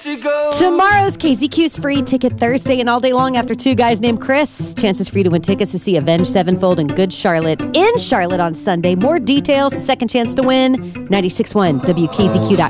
to go. Tomorrow's KZQ's free ticket Thursday and all day long after Two Guys Named Chris. Chances for you to win tickets to see Avenged Sevenfold and Good Charlotte in Charlotte on Sunday. More details, second chance to win, 96.1 WKZQ.com.